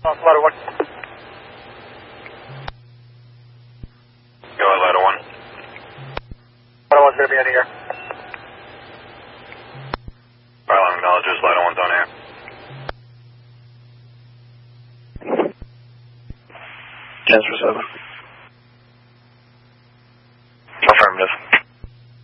Ladder 1. Go ahead, Ladder 1. Ladder 1's going to be in here. Alright, acknowledges, Ladder 1's on air. Transfer 7.